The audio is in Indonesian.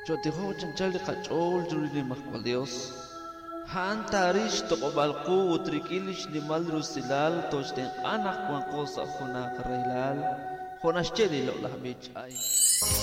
Chotiho chanchal de kachol jurili mahkwal Dios. Han tarish toqobalqu utrikilish ni malrusilal tochten anak kuan cosa huna karrailal. Honashcheli lo lahbich ay.